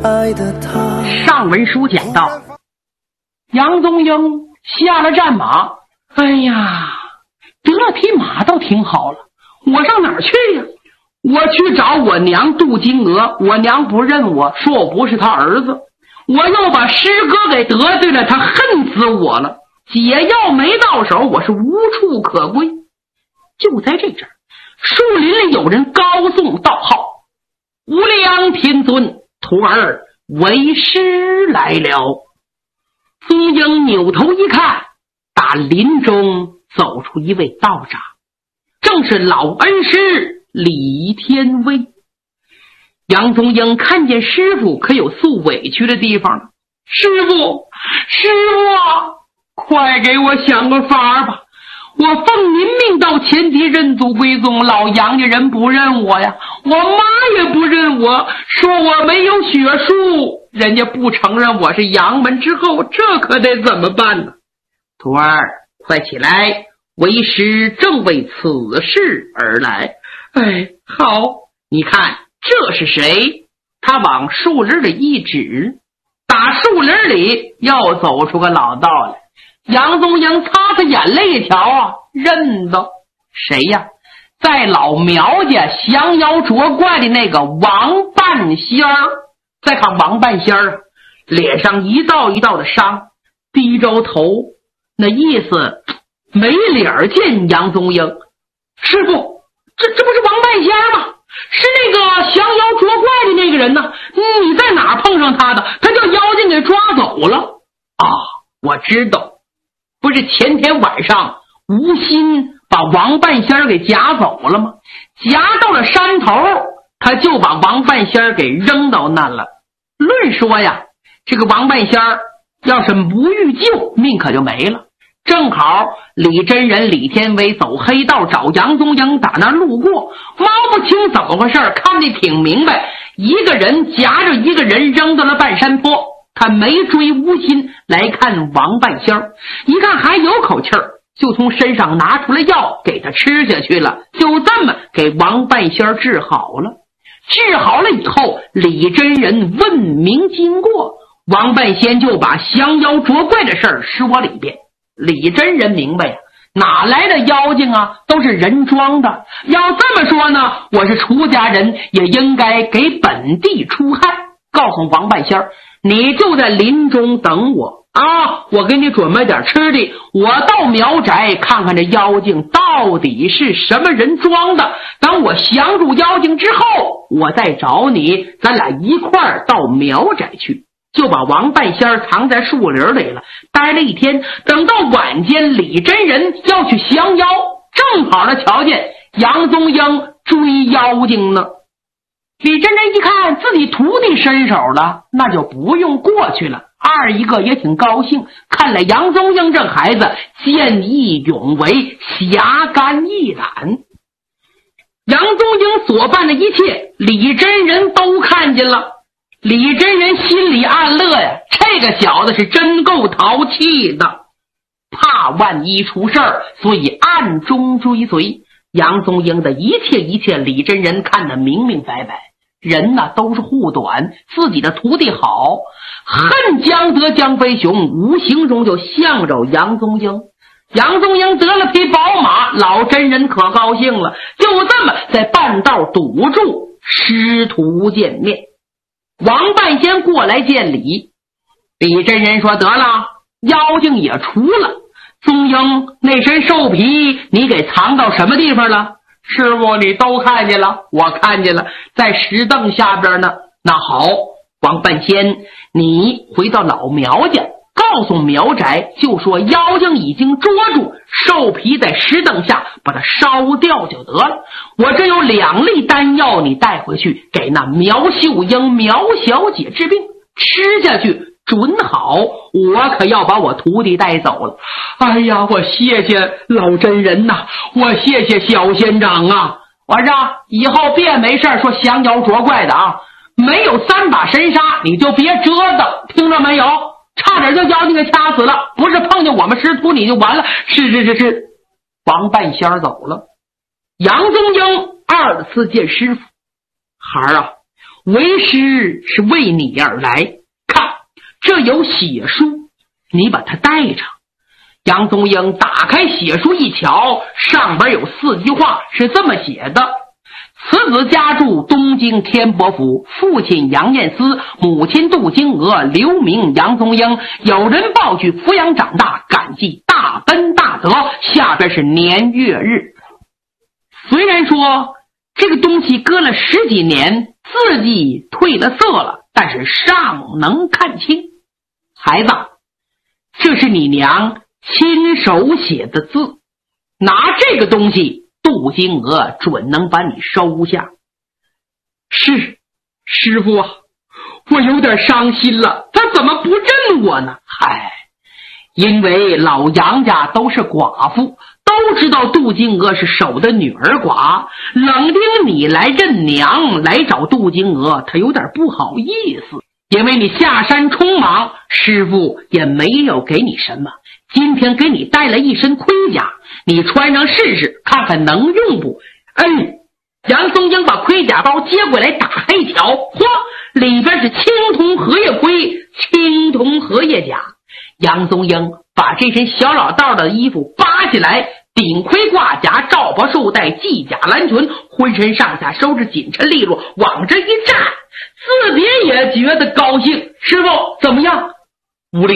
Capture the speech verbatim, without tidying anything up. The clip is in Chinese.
上文书讲到，杨宗英下了战马，哎呀，得了匹马倒挺好了，我上哪儿去呀？我去找我娘杜金娥，我娘不认我，说我不是她儿子，我又把师哥给得罪了，他恨死我了。解药没到手，我是无处可归。就在这阵儿，树林里有人高颂道号：无量天尊，徒儿为师来了。宗英扭头一看，打林中走出一位道长，正是老恩师李天威。杨宗英看见师傅可有诉委屈的地方了，师傅师傅啊，快给我想个法吧，我奉您命到前敌认祖归宗，老杨家人不认我呀，我妈也不认我，说我没有血书，人家不承认我是杨门之后，这可得怎么办呢？徒儿快起来，为师正为此事而来。哎，好，你看这是谁？他往树林里一指，打树林里又走出个老道来。杨宗英擦擦眼泪一瞧啊，认得谁呀？在老苗家降妖捉怪的那个王半仙儿。再看王半仙儿，脸上一道一道的伤，低着头，那意思没脸见杨宗英。师傅，这这不是王半仙吗？是那个降妖捉怪的那个人呢？你在哪儿碰上他的？他叫妖精给抓走了啊！我知道，不是前天晚上无心把王半仙给夹走了吗？夹到了山头，他就把王半仙给扔到那了。论说呀，这个王半仙要是不欲救，命可就没了。正好李真人李天威走黑道找杨宗英，打那路过，摸不清怎么回事，看得挺明白，一个人夹着一个人扔到了半山坡。他没追无心来看王半仙，一看还有口气儿，就从身上拿出了药给他吃下去了，就这么给王半仙治好了。治好了以后，李真人问明经过，王半仙就把降妖捉怪的事儿说了一遍。李真人明白呀，哪来的妖精啊，都是人装的。要这么说呢，我是出家人，也应该给本地出害。告诉王半仙，你就在林中等我啊，我给你准备点吃的，我到苗宅看看这妖精到底是什么人装的，等我降住妖精之后，我再找你，咱俩一块儿到苗宅去。就把王半仙藏在树林里了，待了一天，等到晚间李真人要去降妖，正好呢瞧见杨宗英追妖精呢。李真人一看自己徒弟伸手了，那就不用过去了。二一个也挺高兴，看来杨宗英这孩子见义勇为，侠肝义胆。杨宗英所办的一切，李真人都看见了。李真人心里暗乐呀，这个小子是真够淘气的，怕万一出事儿，所以暗中追随。杨宗英的一切一切，李真人看得明明白白。人呢都是护短，自己的徒弟好，恨江得江飞雄，无形中就向着杨宗英。杨宗英得了匹宝马，老真人可高兴了，就这么在半道堵住，师徒见面。王半仙过来见礼，李真人说，得了，妖精也除了，宗英那身兽皮你给藏到什么地方了？师傅，你都看见了？我看见了，在石凳下边呢。那好，王半仙，你回到老苗家，告诉苗宅，就说妖精已经捉住，兽皮在石凳下，把它烧掉就得了。我这有两粒丹药，你带回去给那苗秀英苗小姐治病，吃下去准好，我可要把我徒弟带走了。哎呀，我谢谢老真人呐、啊，我谢谢小仙长啊！我说以后别没事说降妖捉怪的啊，没有三把神杀你就别折腾，听着没有？差点就妖精给掐死了，不是碰见我们师徒你就完了。是是是是，王半仙走了。杨宗英二次见师傅，孩儿啊， 为师是为你而来，看这有血书，你把它带上。杨宗英打开血书一瞧，上边有四句话是这么写的：此子家住东京天伯府，父亲杨彦思，母亲杜金娥，留名杨宗英，有人抱去抚养长大，感激大恩大德。下边是年月日。虽然说这个东西搁了十几年，字迹褪了色了，但是尚能看清。孩子，这是你娘亲手写的字，拿这个东西，杜金娥准能把你收下。是，师傅啊，我有点伤心了，他怎么不认我呢？嗨，因为老杨家都是寡妇，都知道杜金娥是守的女儿寡，冷丁你来认娘，来找杜金娥，他有点不好意思。因为你下山匆忙，师傅也没有给你什么，今天给你带了一身盔甲，你穿上试试，看看能用不？哎，杨宗英把盔甲包接过来，打开一瞧，嚯，里边是青铜荷叶盔、青铜荷叶甲。杨宗英把这身小老道的衣服扒下来，顶盔挂甲，罩袍束带，系甲蓝裙，浑身上下收拾紧沉利落，往这一站，自己也觉得高兴。师傅怎么样？